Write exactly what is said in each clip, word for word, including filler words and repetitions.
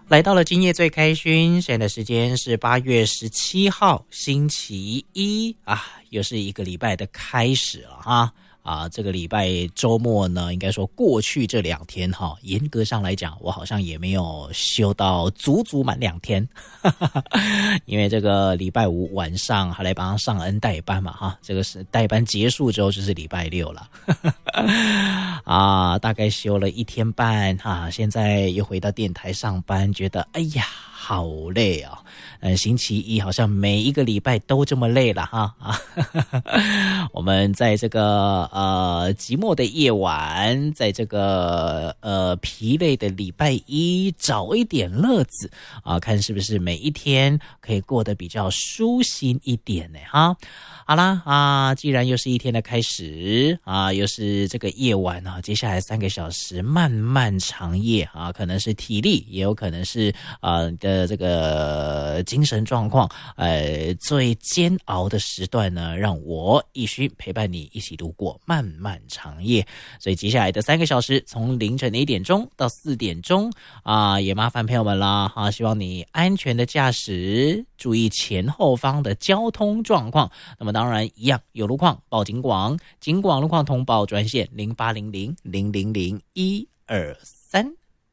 来到了今夜最开心，现在的时间是八月十七号星期一啊，又是一个礼拜的开始了哈啊！这个礼拜周末呢，应该说过去这两天哈，严格上来讲，我好像也没有休到足足满两天，哈哈哈，因为这个礼拜五晚上还来帮上恩代班嘛哈，这个是代班结束之后就是礼拜六了，哈哈哈，啊，大概休了一天半哈，现在又回到电台上班，觉得哎呀好累哦。嗯，星期一好像每一个礼拜都这么累了哈啊！我们在这个呃寂寞的夜晚，在这个呃疲累的礼拜一，找一点乐子啊，看是不是每一天可以过得比较舒心一点呢哈。好啦啊，既然又是一天的开始啊，又是这个夜晚啊，接下来三个小时漫漫长夜啊，可能是体力，也有可能是呃的这个精神状况，呃最煎熬的时段呢，让我一须陪伴你一起度过漫漫长夜。所以接下来的三个小时，从凌晨的一点钟到四点钟啊，也麻烦朋友们啦啊，希望你安全的驾驶，注意前后方的交通状况。那么当然一样，有路况报警广，警广路况通报专线零八零零零零零一二三。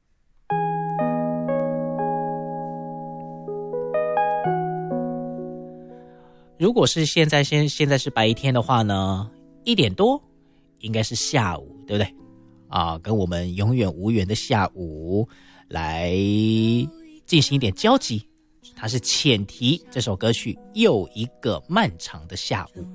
如果是现在现现在是白天的话呢，一点多应该是下午，对不对？啊，跟我们永远无缘的下午来进行一点交集。它是浅提这首歌曲又一个漫长的下午。